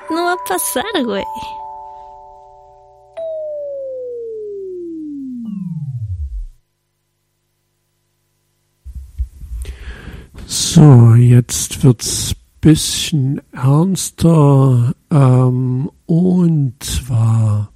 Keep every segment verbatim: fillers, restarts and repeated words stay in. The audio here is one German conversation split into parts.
no va a pasar, güey. So, jetzt wird's bisschen ernster, ähm, und zwar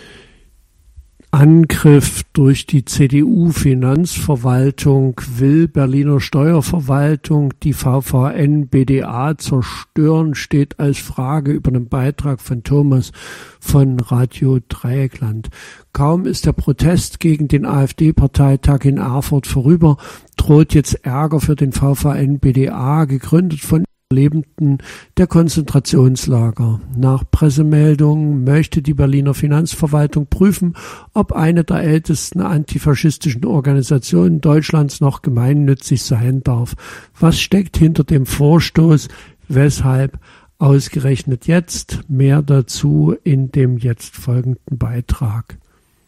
Angriff durch die C D U-Finanzverwaltung, will Berliner Steuerverwaltung die V V N B D A zerstören, steht als Frage über einen Beitrag von Thomas von Radio Dreieckland. Kaum ist der Protest gegen den AfD-Parteitag in Erfurt vorüber, droht jetzt Ärger für den V V N B D A, gegründet von Überlebenden der Konzentrationslager. Nach Pressemeldungen möchte die Berliner Finanzverwaltung prüfen, ob eine der ältesten antifaschistischen Organisationen Deutschlands noch gemeinnützig sein darf. Was steckt hinter dem Vorstoß? Weshalb ausgerechnet jetzt? Mehr dazu in dem jetzt folgenden Beitrag.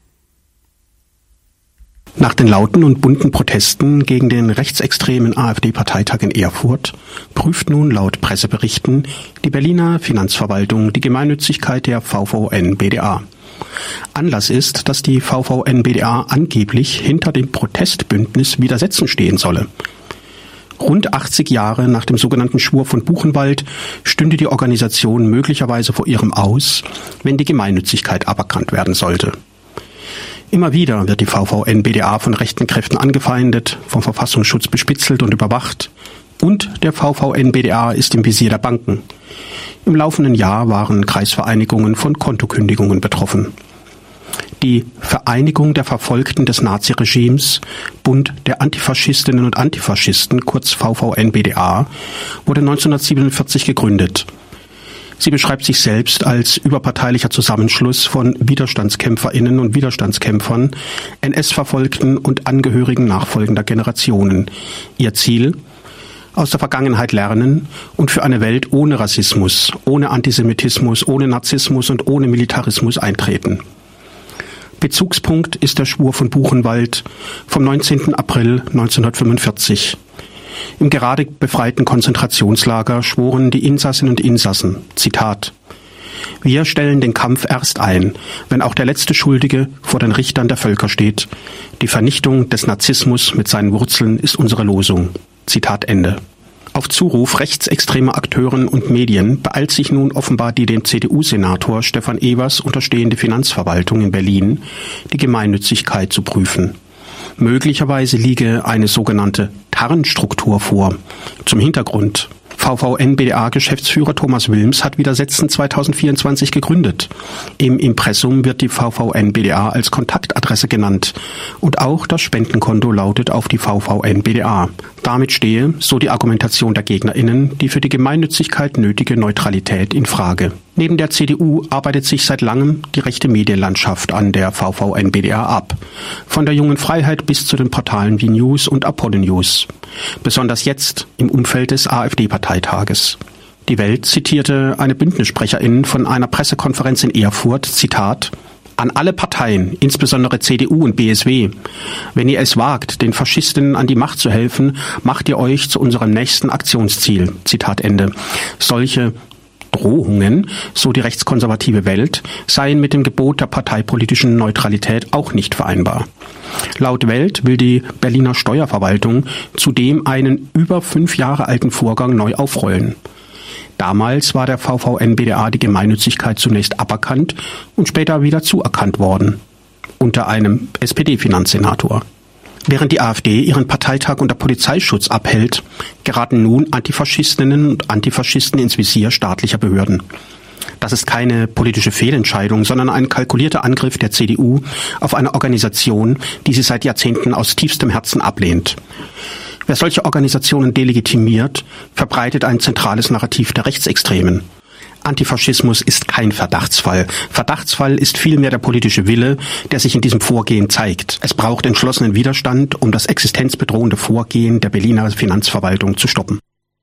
Nach den lauten und bunten Protesten gegen den rechtsextremen AfD-Parteitag in Erfurt prüft nun laut Presseberichten die Berliner Finanzverwaltung die Gemeinnützigkeit der V V N B D A. Anlass ist, dass die V V N B D A angeblich hinter dem Protestbündnis Widersetzen stehen solle. Rund achtzig Jahre nach dem sogenannten Schwur von Buchenwald stünde die Organisation möglicherweise vor ihrem Aus, wenn die Gemeinnützigkeit aberkannt werden sollte. Immer wieder wird die V V N B D A von rechten Kräften angefeindet, vom Verfassungsschutz bespitzelt und überwacht. Und der V V N B D A ist im Visier der Banken. Im laufenden Jahr waren Kreisvereinigungen von Kontokündigungen betroffen. Die Vereinigung der Verfolgten des Naziregimes, Bund der Antifaschistinnen und Antifaschisten, kurz V V N B D A, wurde neunzehnhundertsiebenundvierzig gegründet. Sie beschreibt sich selbst als überparteilicher Zusammenschluss von WiderstandskämpferInnen und Widerstandskämpfern, N S-Verfolgten und Angehörigen nachfolgender Generationen. Ihr Ziel? Aus der Vergangenheit lernen und für eine Welt ohne Rassismus, ohne Antisemitismus, ohne Narzissmus und ohne Militarismus eintreten. Bezugspunkt ist der Schwur von Buchenwald vom neunzehnten April neunzehnhundertfünfundvierzig. Im gerade befreiten Konzentrationslager schworen die Insassinnen und Insassen, Zitat, wir stellen den Kampf erst ein, wenn auch der letzte Schuldige vor den Richtern der Völker steht. Die Vernichtung des Narzissmus mit seinen Wurzeln ist unsere Losung. Zitat Ende. Auf Zuruf rechtsextremer Akteuren und Medien beeilt sich nun offenbar die dem C D U-Senator Stefan Evers unterstehende Finanzverwaltung in Berlin, die Gemeinnützigkeit zu prüfen. Möglicherweise liege eine sogenannte Tarnstruktur vor. Zum Hintergrund. V V N B D A-Geschäftsführer Thomas Wilms hat Widersetzen zweitausendvierundzwanzig gegründet. Im Impressum wird die V V N B D A als Kontaktadresse genannt. Und auch das Spendenkonto lautet auf die V V N B D A. Damit stehe, so die Argumentation der GegnerInnen, die für die Gemeinnützigkeit nötige Neutralität in Frage. Neben der C D U arbeitet sich seit langem die rechte Medienlandschaft an der V V N B D A ab. Von der Jungen Freiheit bis zu den Portalen wie News und Apollo News. Besonders jetzt im Umfeld des AfD-Parteitages. Die Welt zitierte eine Bündnissprecherin von einer Pressekonferenz in Erfurt, Zitat, an alle Parteien, insbesondere C D U und B S W. Wenn ihr es wagt, den Faschistinnen an die Macht zu helfen, macht ihr euch zu unserem nächsten Aktionsziel. Zitat Ende. Solche Drohungen, so die rechtskonservative Welt, seien mit dem Gebot der parteipolitischen Neutralität auch nicht vereinbar. Laut Welt will die Berliner Steuerverwaltung zudem einen über fünf Jahre alten Vorgang neu aufrollen. Damals war der V V N B D A die Gemeinnützigkeit zunächst aberkannt und später wieder zuerkannt worden, unter einem S P D-Finanzsenator. Während die AfD ihren Parteitag unter Polizeischutz abhält, geraten nun Antifaschistinnen und Antifaschisten ins Visier staatlicher Behörden. Das ist keine politische Fehlentscheidung, sondern ein kalkulierter Angriff der C D U auf eine Organisation, die sie seit Jahrzehnten aus tiefstem Herzen ablehnt. Wer solche Organisationen delegitimiert, verbreitet ein zentrales Narrativ der Rechtsextremen. Antifaschismus ist kein Verdachtsfall. Verdachtsfall ist vielmehr der politische Wille, der sich in diesem Vorgehen zeigt. Es braucht entschlossenen Widerstand, um das existenzbedrohende Vorgehen der Berliner Finanzverwaltung zu stoppen.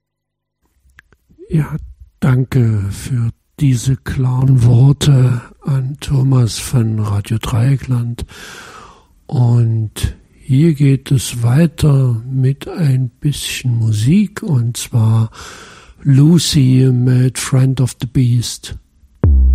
Ja, danke für diese klaren Worte an Thomas von Radio Dreieckland. Und hier geht es weiter mit ein bisschen Musik, und zwar Lucy mit Friend of the Beast.